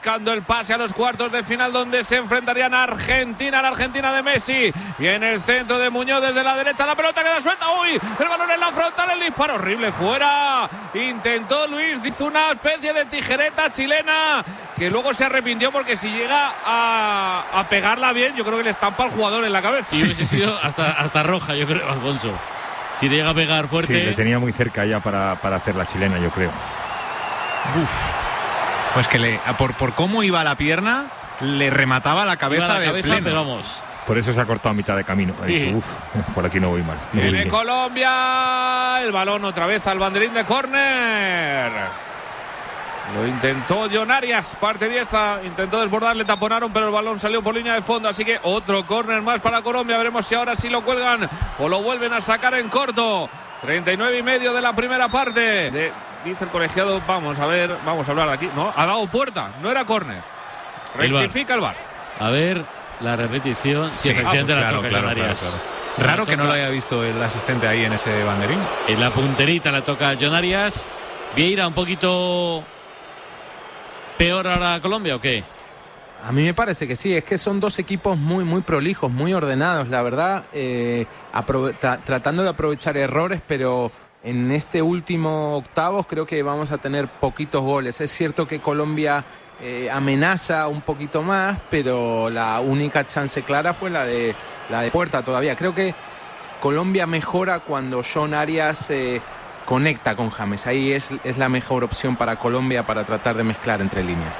buscando el pase a los cuartos de final, donde se enfrentarían a Argentina, la Argentina de Messi. Y en el centro de Muñoz, desde la derecha, la pelota queda suelta. ¡Uy! El balón en la frontal, el disparo horrible, fuera. Intentó Luis, hizo una especie de tijereta chilena, que luego se arrepintió, porque si llega a pegarla bien, yo creo que le estampa al jugador en la cabeza. Y hubiese sido hasta roja, yo creo, Alfonso. Si llega a pegar fuerte. Sí, le tenía muy cerca ya para hacer la chilena, yo creo. Pues que por cómo iba la pierna, le remataba la cabeza de pleno. Pero vamos. Por eso se ha cortado a mitad de camino. Ha dicho, por aquí no voy mal. No Viene Colombia, el balón otra vez al banderín de córner. Lo intentó Jon Arias, parte diestra, intentó desbordar, le taponaron, pero el balón salió por línea de fondo, así que otro córner más para Colombia. Veremos si ahora sí lo cuelgan o lo vuelven a sacar en corto. 39,5 de la primera parte. Dice el colegiado, vamos a hablar aquí. No, ha dado puerta, no era córner. Rectifica el VAR. A ver la repetición. Sí, efectivamente la toca Jon Arias. Raro que no lo haya visto el asistente ahí en ese banderín. En la punterita la toca Jon Arias. Vieira un poquito peor ahora Colombia, ¿o qué? A mí me parece que sí, es que son dos equipos muy, muy prolijos, muy ordenados, la verdad, tratando de aprovechar errores, pero en este último octavos creo que vamos a tener poquitos goles. Es cierto que Colombia amenaza un poquito más, pero la única chance clara fue la de puerta todavía. Creo que Colombia mejora cuando Jon Arias conecta con James. Ahí es la mejor opción para Colombia para tratar de mezclar entre líneas.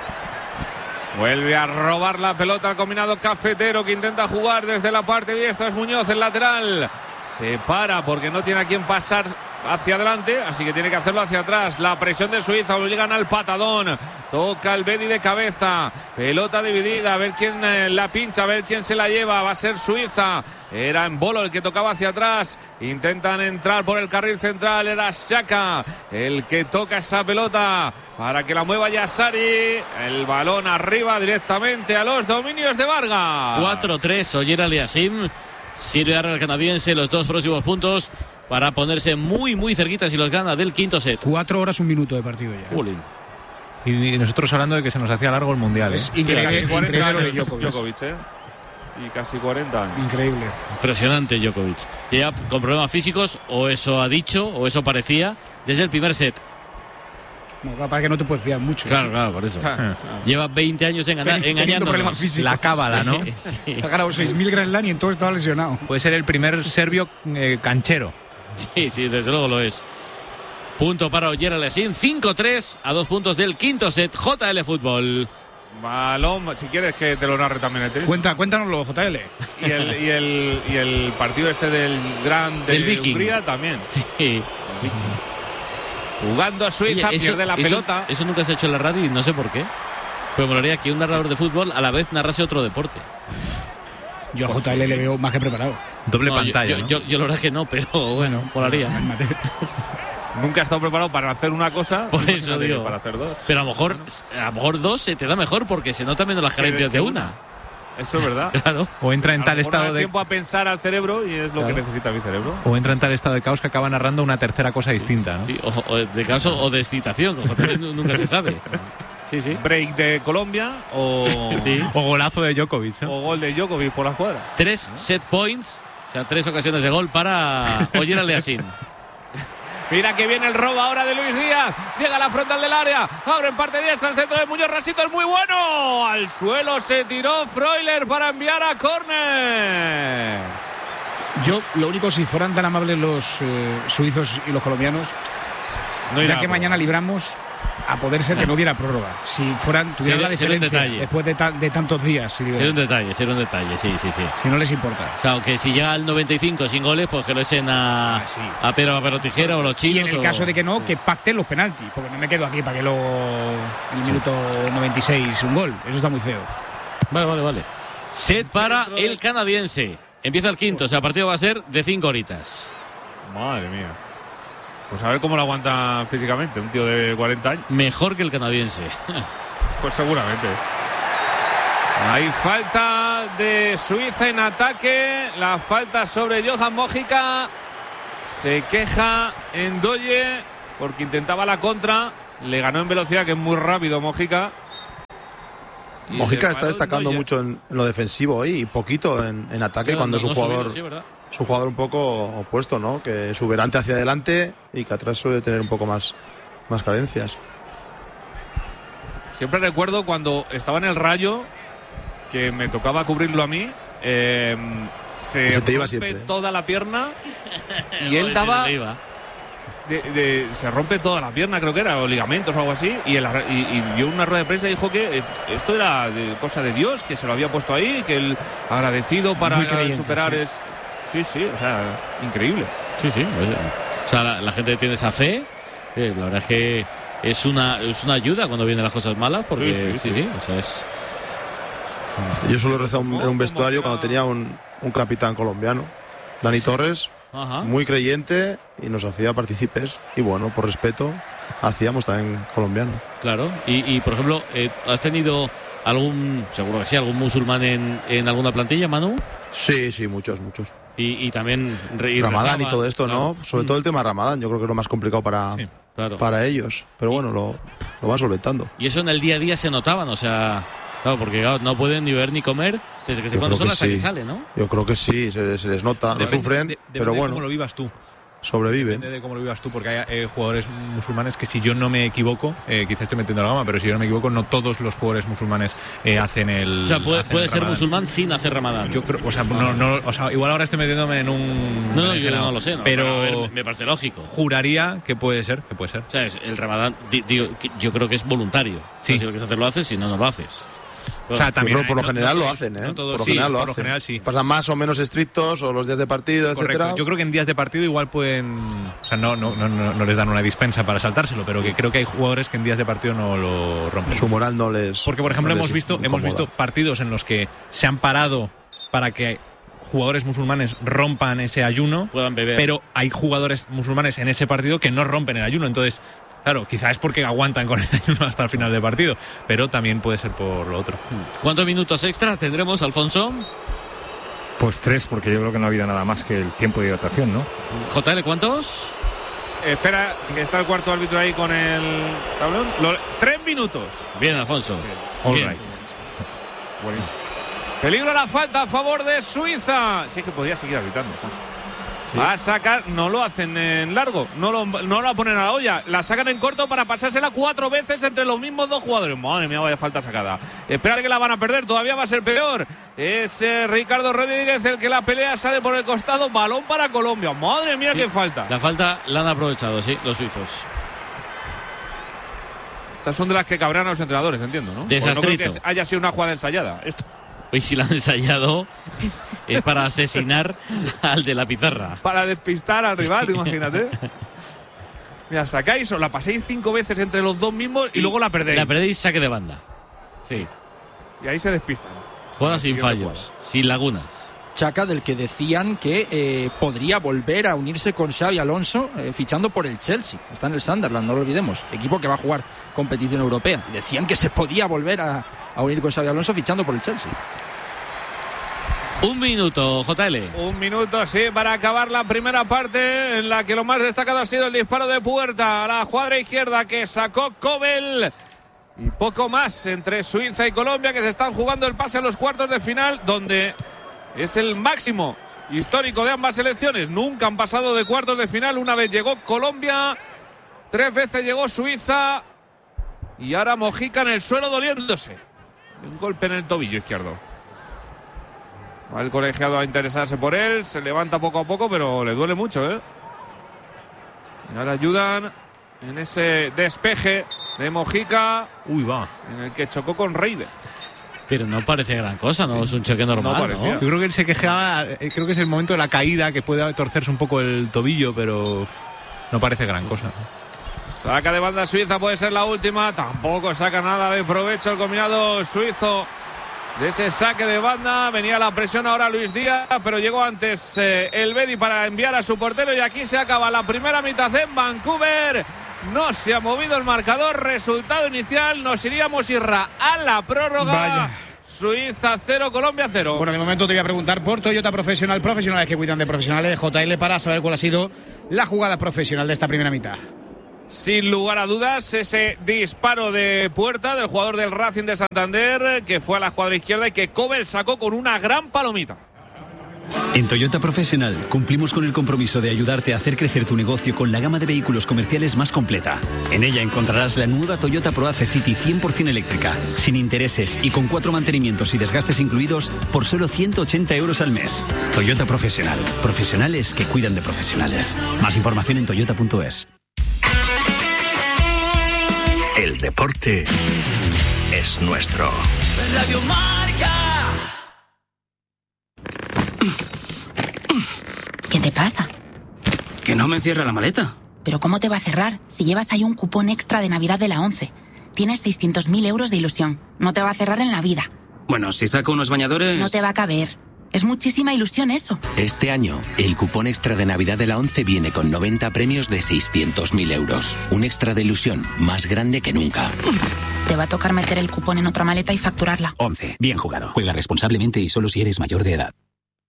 Vuelve a robar la pelota al combinado cafetero, que intenta jugar desde la parte diestra. Es Muñoz, el lateral. Se para porque no tiene a quién pasar hacia adelante, así que tiene que hacerlo hacia atrás. La presión de Suiza, obligan al patadón. Toca el Bedi de cabeza. Pelota dividida, a ver quién la pincha, a ver quién se la lleva. Va a ser Suiza. Era Embolo el que tocaba hacia atrás. Intentan entrar por el carril central. Era Xhaka el que toca esa pelota para que la mueva Yassari. El balón arriba directamente a los dominios de Vargas. 4-3, Oyer Aliassime. Sirve ahora el canadiense los dos próximos puntos para ponerse muy, muy cerquita si los gana del quinto set. 4 horas, 1 minuto de partido ya. Jolín. Y nosotros hablando de que se nos hacía largo el mundial. Es increíble, casi 40 increíble años lo de Djokovic. Y casi 40 años. Increíble. Impresionante Djokovic. Ya con problemas físicos, o eso ha dicho, o eso parecía, desde el primer set. No, para que no te puedes fiar mucho. Claro, por eso. Lleva 20 años engañándonos. La cábala, ¿no? Sí. Ha ganado 6.000 Grand Slam y en todo estaba lesionado. Puede ser el primer serbio canchero. Sí, desde luego lo es. Punto para Oyer Aliassime, 5-3 a 2 puntos del quinto set. JL Fútbol. Balón, si quieres que te lo narre también el tenis. Cuéntanoslo, JL. Y el partido este del Viking. Hungría también. Sí. Jugando a Suiza, pierde la pelota. Eso nunca se ha hecho en la radio y no sé por qué. Pues molaría que un narrador de fútbol a la vez narrase otro deporte. Yo a JL le veo más que preparado. Doble pantalla. Yo la verdad es que no, pero bueno, molaría. Nunca ha estado preparado para hacer una cosa. Por eso digo. Para hacer dos. Pero a lo mejor dos se te da mejor porque se notan menos las carencias de una. Eso es verdad. Claro. O entra en tal estado de tiempo a pensar al cerebro y es lo que necesita mi cerebro. O entra en tal estado de caos que acaba narrando una tercera cosa distinta, ¿no? Sí, o de caos o de excitación, nunca se sabe. Sí. Break de Colombia o golazo de Djokovic, ¿no? O gol de Djokovic por la cuadra. 3 set points, o sea, 3 ocasiones de gol para Oyer Aliassime. Mira que viene el robo ahora de Luis Díaz. Llega a la frontal del área. Abre en parte diestra el centro de Muñoz. Rasito es muy bueno. Al suelo se tiró Freuler para enviar a córner. Yo, lo único, si fueran tan amables los suizos y los colombianos, ya que mañana libramos, a poder ser que no hubiera prórroga. Si tuvieran la diferencia después de tantos días. Sería un detalle, sí. Si no les importa. O sea, que si llega al 95 sin goles, pues que lo echen a Pedro Tijera o los chinos. Y en el caso de que no, que pacten los penaltis, porque no me quedo aquí para que luego en el minuto 96 un gol. Eso está muy feo. Vale. Set para el canadiense. Empieza el quinto, o sea, el partido va a ser de 5 horitas. Madre mía. Pues a ver cómo lo aguanta físicamente un tío de 40 años. Mejor que el canadiense. Pues seguramente. Hay falta de Suiza en ataque. La falta sobre Johan Mojica. Se queja Ndoye porque intentaba la contra. Le ganó en velocidad, que es muy rápido Mojica. Mojica está destacando mucho en lo defensivo hoy y poquito en ataque, cuando es un jugador... Es un jugador un poco opuesto, ¿no? Que exuberante hacia adelante y que atrás suele tener un poco más carencias. Siempre recuerdo cuando estaba en el Rayo, que me tocaba cubrirlo a mí, se rompe toda la pierna y él daba... se rompe toda la pierna, creo que era, o ligamentos o algo así, y dio una rueda de prensa y dijo que esto era cosa de Dios, que se lo había puesto ahí, que el agradecido para superar es... Sí, o sea, increíble. Sí, o sea, la gente tiene esa fe. La verdad es que es una ayuda cuando vienen las cosas malas, porque sí. O sea, es... Yo solo rezaba en un vestuario cuando tenía un capitán colombiano, Dani Torres, muy creyente, y nos hacía partícipes. Y bueno, por respeto, hacíamos también colombiano. Claro, y por ejemplo, ¿has tenido seguro que sí, algún musulmán en alguna plantilla, Manu? Sí, muchos. Y también Ramadán y todo esto, claro. ¿No? Sobre todo el tema Ramadán, yo creo que es lo más complicado para ellos. Pero bueno, lo van solventando. Y eso en el día a día se notaban, o sea, claro, porque no pueden ni beber ni comer desde que se cuando son hasta que sale, ¿no? Yo creo que sí, se les nota, lo sufren, pero bueno. ¿Cómo lo vivas tú? Sobreviven. Depende de cómo lo vivas tú, porque hay jugadores musulmanes que, si yo no me equivoco, quizás estoy metiendo la gama, pero si yo no me equivoco, no todos los jugadores musulmanes hacen el... O sea, puede ser musulmán sin hacer Ramadán. Yo creo, o sea, igual ahora estoy metiéndome en un... No, yo no lo sé, ¿no? Pero a ver, me parece lógico. Juraría que puede ser. O sea, el Ramadán, yo creo que es voluntario. Sí. O sea, si lo quieres hacer, lo haces, si no lo haces. O sea, también por lo general lo hacen, ¿eh? Por lo general sí. Pasan más o menos estrictos, o los días de partido, etcétera. Yo creo que en días de partido igual pueden... O sea, no les dan una dispensa para saltárselo, pero que creo que hay jugadores que en días de partido no lo rompen. Su moral no les... Porque, por ejemplo, hemos visto partidos en los que se han parado para que jugadores musulmanes rompan ese ayuno, puedan beber. Pero hay jugadores musulmanes en ese partido que no rompen el ayuno, entonces... Claro, quizás es porque aguantan con el ayuno hasta el final del partido, pero también puede ser por lo otro. ¿Cuántos minutos extra tendremos, Alfonso? Pues 3, porque yo creo que no ha habido nada más que el tiempo de hidratación, ¿no? JL, ¿cuántos? Espera, que está el cuarto árbitro ahí con el tablón. 3 minutos. Bien, Alfonso. All right. Buenísimo. Peligro la falta a favor de Suiza. Sí, que podría seguir arbitrando, Alfonso. Sí. Va a sacar, no lo hacen en largo, no la ponen a la olla, la sacan en corto para pasársela 4 veces entre los mismos 2 jugadores. Madre mía, vaya falta sacada. Espérate que la van a perder, todavía va a ser peor. Es Ricardo Rodríguez el que la pelea, sale por el costado, balón para Colombia. Madre mía, qué falta. La falta la han aprovechado, sí, los suizos. Estas son de las que cabrán a los entrenadores, entiendo, ¿no? Desastrito. No creo que haya sido una jugada ensayada. Y si la han ensayado es para asesinar al de la pizarra. Para despistar al rival, imagínate. Mira, sacáis o la paséis 5 veces entre los dos mismos y luego la perdéis. La perdéis, saque de banda. Sí. Y ahí se despistan. Juega sin fallos, sin lagunas. Chaka, del que decían que podría volver a unirse con Xabi Alonso fichando por el Chelsea. Está en el Sunderland, no lo olvidemos. Equipo que va a jugar competición europea. Y decían que se podía volver a unir con Xabi Alonso fichando por el Chelsea. 1 minuto, JL. 1 minuto, sí, para acabar la primera parte, en la que lo más destacado ha sido el disparo de puerta a la cuadra izquierda que sacó Kobel. Y poco más entre Suiza y Colombia, que se están jugando el pase a los cuartos de final, donde es el máximo histórico de ambas selecciones. Nunca han pasado de cuartos de final. Una vez llegó Colombia, 3 veces llegó Suiza, y ahora Mojica en el suelo doliéndose. Un golpe en el tobillo izquierdo. Va el colegiado a interesarse por él. Se levanta poco a poco, pero le duele mucho, ¿eh? Y ahora ayudan en ese despeje de Mojica. Uy, va. En el que chocó con Reider. Pero no parece gran cosa, ¿no? Es un choque normal, ¿no? Yo creo que él se quejaba. Creo que es el momento de la caída, que puede torcerse un poco el tobillo, pero no parece gran cosa. Saca de banda Suiza, puede ser la última. Tampoco saca nada de provecho el combinado suizo de ese saque de banda. Venía la presión ahora Luis Díaz, pero llegó antes el Bedi para enviar a su portero. Y aquí se acaba la primera mitad en Vancouver. No se ha movido el marcador. Resultado inicial, nos iríamos, Irra, a la prórroga. Vaya. Suiza 0, Colombia 0. Bueno, de momento te voy a preguntar por Toyota Profesional, profesionales que cuidan de profesionales, JL, para saber cuál ha sido la jugada profesional de esta primera mitad. sin lugar a dudas, ese disparo de puerta del jugador del Racing de Santander, que fue a la escuadra izquierda y que Kobel sacó con una gran palomita. En Toyota Professional cumplimos con el compromiso de ayudarte a hacer crecer tu negocio con la gama de vehículos comerciales más completa. En ella encontrarás la nueva Toyota ProAce City 100% eléctrica, sin intereses y con 4 mantenimientos y desgastes incluidos por solo 180 euros al mes. Toyota Professional. Profesionales que cuidan de profesionales. Más información en toyota.es. El deporte es nuestro. Radio Marca. ¿Qué te pasa? Que no me cierra la maleta. ¿Pero cómo te va a cerrar si llevas ahí un cupón extra de Navidad de la 11? Tienes 600.000 euros de ilusión. No te va a cerrar en la vida. Bueno, si saco unos bañadores... No te va a caber. Es muchísima ilusión eso. Este año, el cupón extra de Navidad de la 11 viene con 90 premios de 600.000 euros. Un extra de ilusión más grande que nunca. Te va a tocar meter el cupón en otra maleta y facturarla. 11. Bien jugado. Juega responsablemente y solo si eres mayor de edad.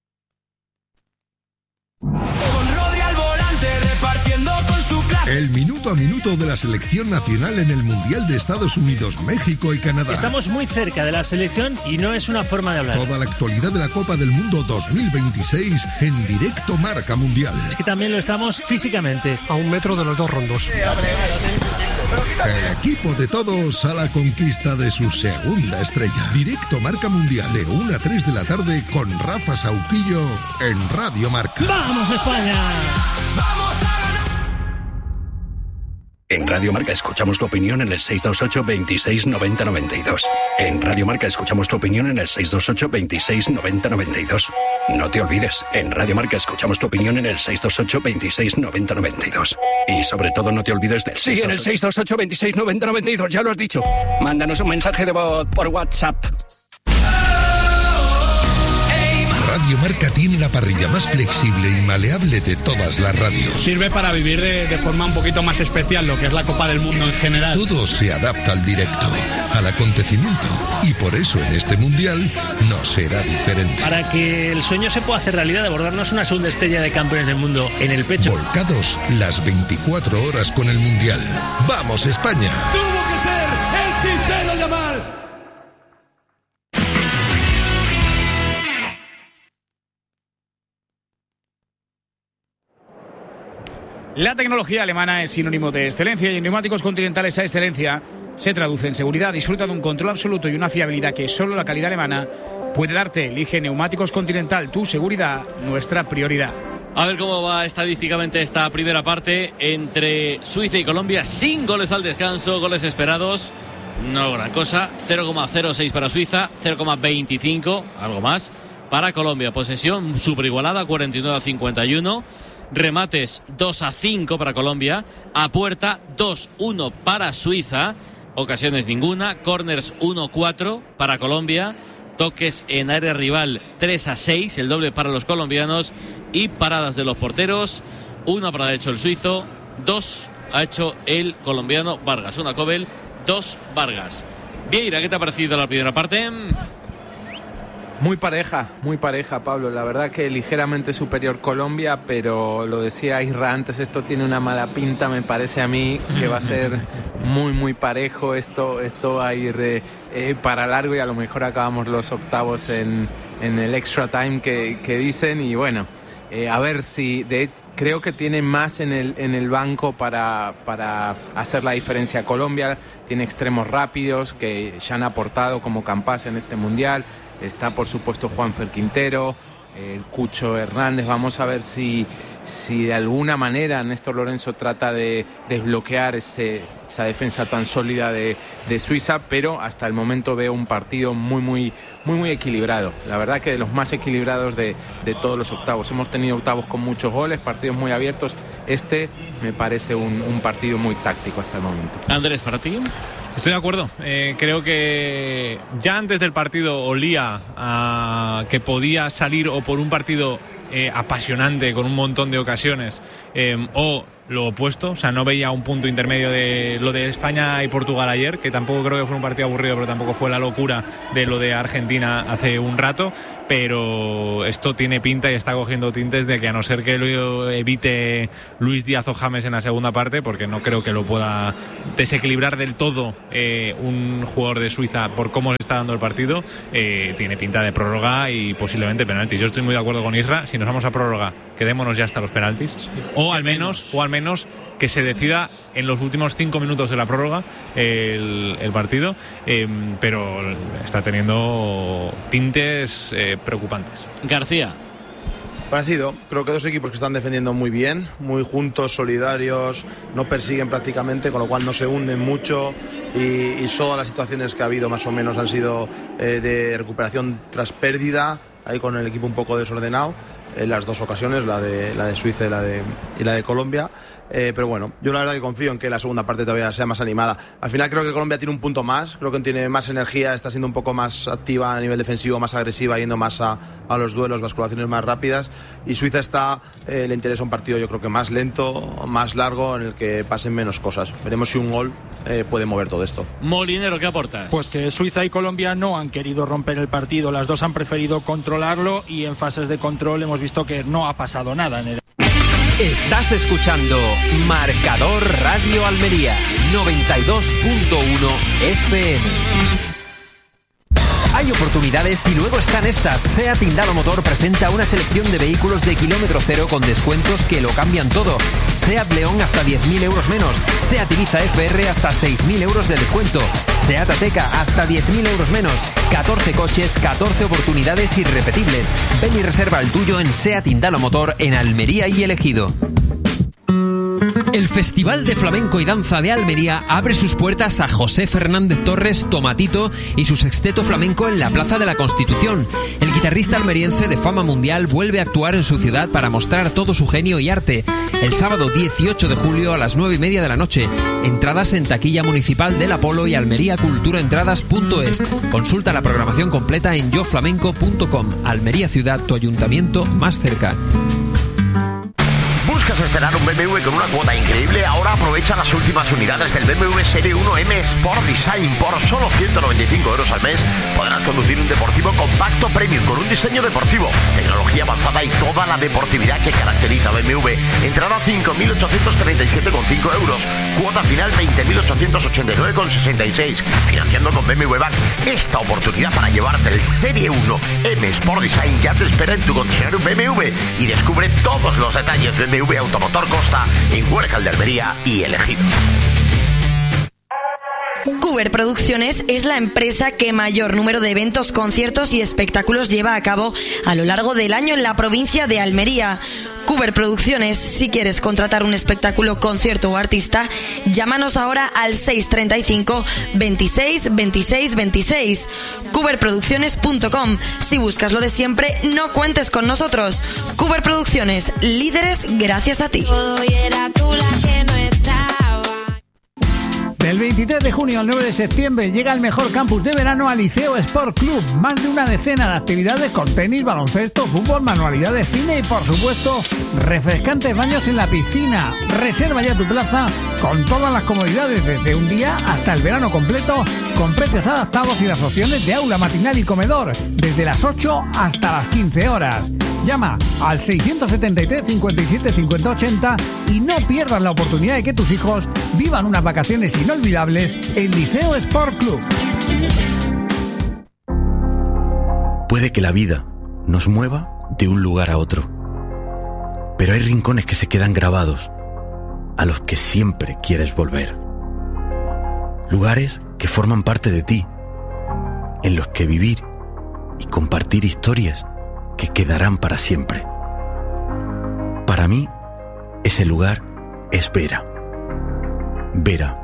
El minuto a minuto de la selección nacional en el Mundial de Estados Unidos, México y Canadá. Estamos muy cerca de la selección y no es una forma de hablar. Toda la actualidad de la Copa del Mundo 2026 en directo Marca Mundial. Es que también lo estamos físicamente. A 1 metro de los 2 rondos. El equipo de todos a la conquista de su segunda estrella. Directo Marca Mundial de 1 a 3 de la tarde con Rafa Sauquillo en Radio Marca. ¡Vamos España! ¡Vamos a ganar! En Radio Marca escuchamos tu opinión en el 628 26 90 92. En Radio Marca escuchamos tu opinión en el 628 26 90 92. No te olvides, en Radio Marca escuchamos tu opinión en el 628 26 90 92. Y sobre todo no te olvides del 628... Sí, en el 628 26 90 92, ya lo has dicho. Mándanos un mensaje de voz por WhatsApp. Radio Marca tiene la parrilla más flexible y maleable de todas las radios. Sirve para vivir de forma un poquito más especial lo que es la Copa del Mundo en general. Todo se adapta al directo, al acontecimiento. Y por eso en este Mundial no será diferente. Para que el sueño se pueda hacer realidad de bordarnos una segunda estrella de campeones del mundo en el pecho. Volcados las 24 horas con el Mundial. ¡Vamos España! ¡Tuvo que ser el Chistero Yamal! La tecnología alemana es sinónimo de excelencia y en Neumáticos Continental esa excelencia se traduce en seguridad. Disfruta de un control absoluto y una fiabilidad que solo la calidad alemana puede darte. Elige Neumáticos Continental, tu seguridad, nuestra prioridad. A ver cómo va estadísticamente esta primera parte entre Suiza y Colombia, sin goles al descanso, goles esperados. No gran cosa, 0,06 para Suiza, 0,25, algo más, para Colombia. Posesión super igualada, 49-51. Remates 2-5 para Colombia. A puerta 2-1 para Suiza. Ocasiones ninguna. Corners 1-4 para Colombia. Toques en área rival 3-6, el doble para los colombianos. Y paradas de los porteros. 1 para hecho el suizo, 2 ha hecho el colombiano Vargas. 1 Kobel, 2 Vargas. Vieira, ¿qué te ha parecido la primera parte? Muy pareja, Pablo. La verdad que ligeramente superior Colombia, pero lo decía Isra antes, esto tiene una mala pinta, me parece a mí, que va a ser muy parejo. Esto va a ir para largo y a lo mejor acabamos los octavos en el extra time que dicen. Y bueno, a ver si... creo que tiene más en el banco para hacer la diferencia. Colombia tiene extremos rápidos que ya han aportado como Campas en este Mundial. Está, por supuesto, Juanfer Quintero, el Cucho Hernández. Vamos a ver si de alguna manera Néstor Lorenzo trata de desbloquear esa defensa tan sólida de Suiza, pero hasta el momento veo un partido muy equilibrado. La verdad que de los más equilibrados de todos los octavos. Hemos tenido octavos con muchos goles, partidos muy abiertos. Este me parece un partido muy táctico hasta el momento. Andrés, ¿para ti? Estoy de acuerdo. Creo que ya antes del partido olía a que podía salir o por un partido apasionante con un montón de ocasiones o lo opuesto, o sea, no veía un punto intermedio de lo de España y Portugal ayer, que tampoco creo que fue un partido aburrido, pero tampoco fue la locura de lo de Argentina hace un rato, pero esto tiene pinta y está cogiendo tintes de que, a no ser que lo evite Luis Díaz o James en la segunda parte, porque no creo que lo pueda desequilibrar del todo un jugador de Suiza por cómo se está dando el partido, tiene pinta de prórroga y posiblemente penaltis. Yo estoy muy de acuerdo con Isra, si nos vamos a prórroga, quedémonos ya hasta los penaltis, o al menos que se decida en los últimos 5 minutos de la prórroga el partido, pero está teniendo tintes preocupantes. García. Parecido, creo que dos equipos que están defendiendo muy bien, muy juntos, solidarios, no persiguen prácticamente, con lo cual no se hunden mucho, y todas las situaciones que ha habido más o menos han sido de recuperación tras pérdida, ahí con el equipo un poco desordenado, en las dos ocasiones, la de Suiza y la de Colombia. Pero bueno, yo la verdad que confío en que la segunda parte todavía sea más animada. Al final creo que Colombia tiene un punto más, creo que tiene más energía, está siendo un poco más activa a nivel defensivo, más agresiva, yendo más a los duelos, basculaciones más rápidas, y Suiza le interesa un partido, yo creo que más lento, más largo, en el que pasen menos cosas. Veremos si un gol puede mover todo esto. Molinero, ¿qué aportas? Pues que Suiza y Colombia no han querido romper el partido, las dos han preferido controlarlo, y en fases de control hemos visto que no ha pasado nada en el... Estás escuchando Marcador Radio Almería 92.1 FM. Hay oportunidades y luego están estas. SEAT Indalo Motor presenta una selección de vehículos de kilómetro cero con descuentos que lo cambian todo. SEAT León hasta 10.000 euros menos. SEAT Ibiza FR hasta 6.000 euros de descuento. SEAT Ateca hasta 10.000 euros menos. 14 coches, 14 oportunidades irrepetibles. Ven y reserva el tuyo en SEAT Indalo Motor en Almería y El Ejido. El Festival de Flamenco y Danza de Almería abre sus puertas a José Fernández Torres, Tomatito, y su sexteto flamenco en la Plaza de la Constitución. El guitarrista almeriense de fama mundial vuelve a actuar en su ciudad para mostrar todo su genio y arte. El sábado 18 de julio a las 9:30 de la noche. Entradas en taquilla municipal del Apolo y almeriaculturaentradas.es. Consulta la programación completa en yoflamenco.com. Almería Ciudad, tu ayuntamiento más cerca. ¿Buscas estrenar un BMW con una cuota increíble? Ahora aprovecha las últimas unidades del BMW Serie 1M Sport Design. Por solo 195 euros al mes podrás conducir un deportivo compacto premium con un diseño deportivo, tecnología avanzada y toda la deportividad que caracteriza a BMW. Entrada 5.837,5 euros. Cuota final 20.889,66. Financiando con BMW Bank. Esta oportunidad para llevarte el Serie 1M Sport Design ya te espera en tu concesionario BMW, y descubre todos los detalles de BMW Automotor Costa en Huércal de Almería y El Ejido. Cuber Producciones es la empresa que mayor número de eventos, conciertos y espectáculos lleva a cabo a lo largo del año en la provincia de Almería. Cuber Producciones, si quieres contratar un espectáculo, concierto o artista, llámanos ahora al 635 26 26 26. Cuberproducciones.com. Si buscas lo de siempre, no cuentes con nosotros. Cuber Producciones, líderes gracias a ti. Del 23 de junio al 9 de septiembre llega el mejor campus de verano al Liceo Sport Club. Más de una decena de actividades con tenis, baloncesto, fútbol, manualidades, cine y, por supuesto, refrescantes baños en la piscina. Reserva ya tu plaza con todas las comodidades desde un día hasta el verano completo, con precios adaptados y las opciones de aula, matinal y comedor, desde las 8 hasta las 15 horas. Llama al 673 57 50 80 y no pierdas la oportunidad de que tus hijos vivan unas vacaciones inolvidables en Liceo Sport Club. Puede que la vida nos mueva de un lugar a otro, pero hay rincones que se quedan grabados, a los que siempre quieres volver. Lugares que forman parte de ti, en los que vivir y compartir historias que quedarán para siempre. Para mí, ese lugar es Vera. Vera,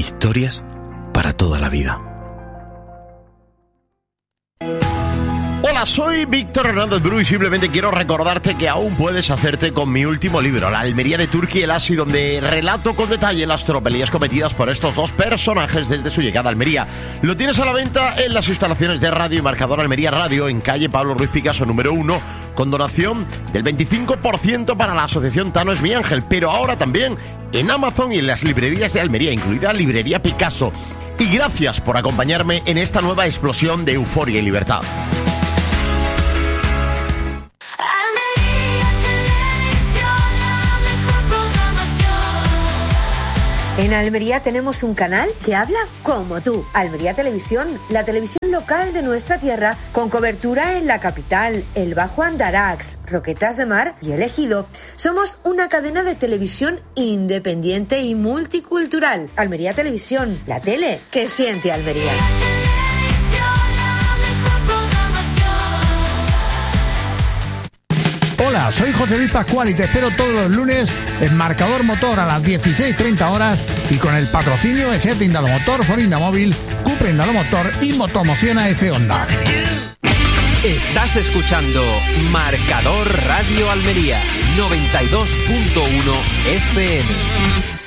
historias para toda la vida. Hola Hola, soy Víctor Hernández Bru y simplemente quiero recordarte que aún puedes hacerte con mi último libro, La Almería de Turki y el Asi, donde relato con detalle las tropelías cometidas por estos dos personajes desde su llegada a Almería. Lo tienes a la venta en las instalaciones de Radio y Marcador Almería Radio, en calle Pablo Ruiz Picasso número 1, con donación del 25% para la asociación Tano es mi ángel, pero ahora también en Amazon y en las librerías de Almería, incluida Librería Picasso. Y gracias por acompañarme en esta nueva explosión de euforia y libertad. En Almería tenemos un canal que habla como tú. Almería Televisión, la televisión local de nuestra tierra, con cobertura en la capital, el Bajo Andarax, Roquetas de Mar y El Ejido. Somos una cadena de televisión independiente y multicultural. Almería Televisión, la tele que siente Almería. Hola, soy José Luis Pascual y te espero todos los lunes en Marcador Motor a las 16:30 horas y con el patrocinio de SEAT Indalomotor, Ford Indamóvil, Cupra Indalomotor y Motomociona F Honda. Estás escuchando Marcador Radio Almería 92.1 FM.